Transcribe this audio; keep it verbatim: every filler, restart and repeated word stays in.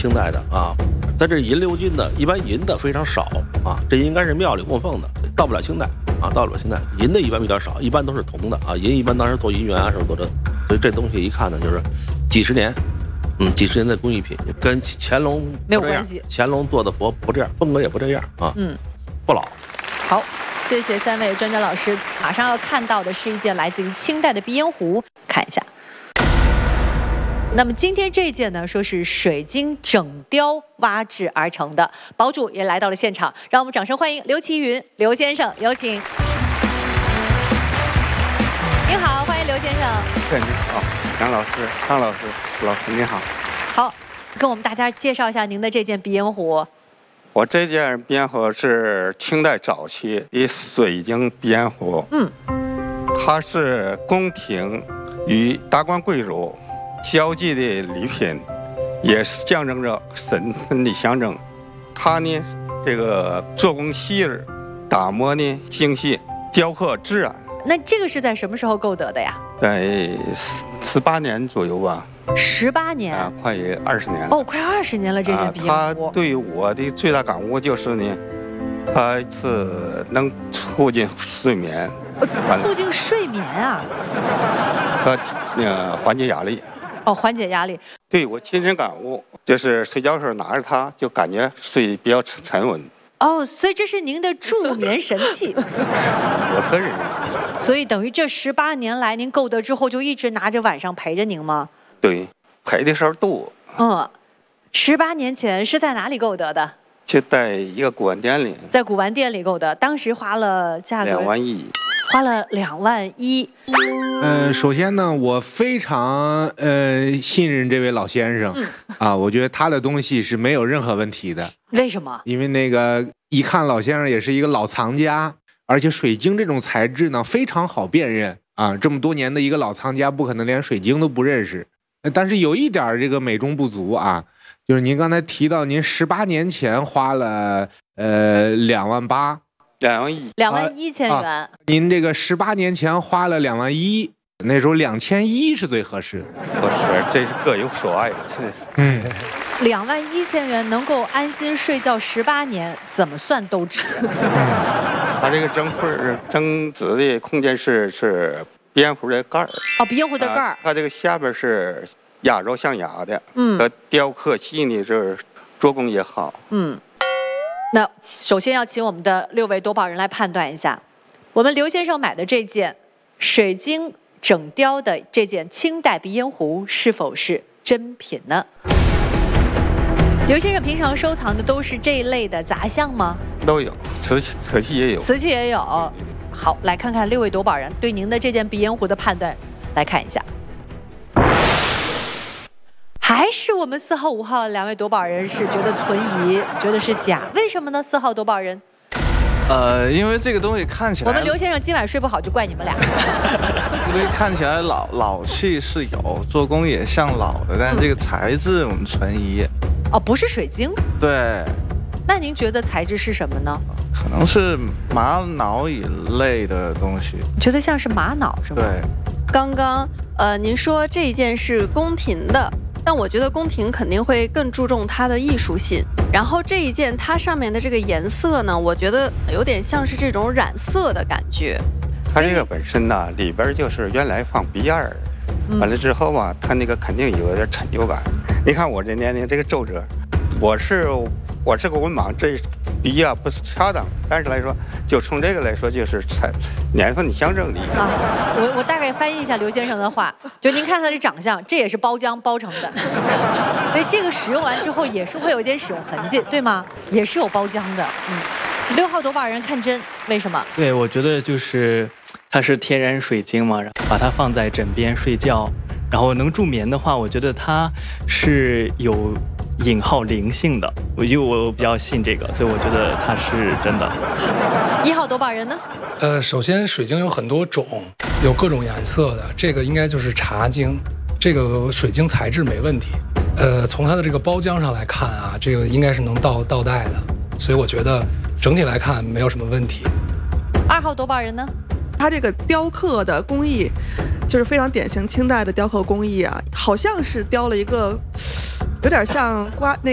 清代的啊。在这银鎏金的，一般银的非常少啊，这应该是庙里供奉的，到不了清代啊，到不了清代。银的一般比较少，一般都是铜的啊，银一般当时做银元啊什么做这，所以这东西一看呢，就是几十年，嗯，几十年的工艺品，跟乾隆没有关系。 乾隆做的佛不这样，风格也不这样啊， 嗯， 不老。 好，谢谢三位专家老师。马上要看到的是一件来自于清代的鼻烟壶，看一下。那么今天这件呢，说是水晶整雕挖制而成的，堡主也来到了现场，让我们掌声欢迎刘奇云刘先生，有请。您好，欢迎刘先生。 对，您好，杨老师、张老师、老师您好。 好，跟我们大家介绍一下您的这件鼻烟壶。 我这件鼻烟壶是清代早期的水晶鼻烟壶， 嗯， 它是宫廷与达官贵族交际的礼品，也是象征着身份的象征。它呢，这个做工细致，打磨呢精细，雕刻自然。 那这个是在什么时候购得的呀？ 在十八年左右吧。 十八年啊，快二十年哦，快二十年了。这件鼻烟壶， 它对我的最大感悟就是呢，它是能促进睡眠， 促进睡眠啊， 和呃缓解压力。 哦，缓解压力。 对我亲身感悟，就是睡觉时候拿着它，就感觉睡得比较沉稳。 哦，所以这是您的助眠神器。 我个人认为。 所以等于这十八年来，您购得之后就一直拿着晚上陪着您吗？ 对，陪的时候多。 嗯，十八年前是在哪里购得的？ 就在一个古玩店里。 在古玩店里购得，当时花了价格两万一。 花了两万一。 呃，首先呢，我非常呃信任这位老先生、嗯、啊，我觉得他的东西是没有任何问题的。 为什么？ 因为那个一看老先生也是一个老藏家，而且水晶这种材质呢非常好辨认啊，这么多年的一个老藏家不可能连水晶都不认识。但是有一点这个美中不足啊，就是您刚才提到您十八年前花了呃两万八。 两万一， 两万一千元、 啊。您这个十八年前花了两万一，那时候两千一是最合适的。 不是，这是各有所爱，这是。 嗯， 两万一千元能够安心睡觉十八年，怎么算都值。 嗯、 它这个蒸粉蒸纸的空间是是鼻烟壶的盖儿。 哦，鼻烟壶的盖儿、啊。 它这个下边是压肉象牙的， 嗯， 和雕刻细腻，就是做工也好， 嗯。那首先要请我们的六位夺宝人来判断一下，我们刘先生买的这件水晶整雕的这件清代鼻烟壶是否是真品呢？刘先生平常收藏的都是这一类的杂项吗？ 都有，瓷器瓷器也有， 瓷器也有。好，来看看六位夺宝人对您的这件鼻烟壶的判断，来看一下。还是我们四号、五号两位夺宝人是觉得存疑，觉得是假，为什么呢？四号夺宝人， 呃，因为这个东西看起来， 我们刘先生今晚睡不好就怪你们俩。 因为看起来老老气是有，做工也像老的，但这个材质我们存疑。 哦，不是水晶。 对。 那您觉得材质是什么呢？ 可能是玛瑙一类的东西。 你觉得像是玛瑙是吗？ 对。 刚刚呃，您说这一件是宫廷的。但我觉得宫廷肯定会更注重它的艺术性，然后这一件它上面的这个颜色呢，我觉得有点像是这种染色的感觉。 它这个本身呢，里边就是原来放鼻烟儿，完了之后吧，它那个肯定有点陈旧感。你看我这年龄这个皱褶，我是我是个文盲，这鼻啊不是恰当，但是来说，就从这个来说，就是才年份的象征的啊。我我大概翻译一下刘先生的话，就您看他的长相，这也是包浆包成的，所以这个使用完之后也是会有一点使用痕迹，对吗？也是有包浆的。嗯，六号夺宝人看真，为什么？ 对，我觉得就是它是天然水晶嘛，把它放在枕边睡觉，然后能助眠的话，我觉得它是有引号灵性的，我因为我比较信这个，所以我觉得它是真的。 一号夺宝人呢？ 呃，首先水晶有很多种，有各种颜色的，这个应该就是茶晶，这个水晶材质没问题。呃，从它的这个包浆上来看啊，这个应该是能倒倒带的，所以我觉得整体来看没有什么问题。 二号夺宝人呢？ 它这个雕刻的工艺就是非常典型清代的雕刻工艺啊，好像是雕了一个有点像刮那